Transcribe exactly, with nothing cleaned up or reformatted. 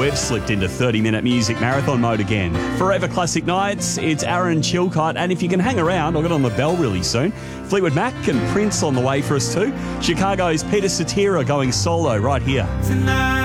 we've slipped into thirty-minute music marathon mode again. Forever Classic Nights, it's Aaron Chilcott, and if you can hang around, I'll get on the bell really soon. Fleetwood Mac and Prince on the way for us too. Chicago's Peter Cetera going solo right here. Tonight.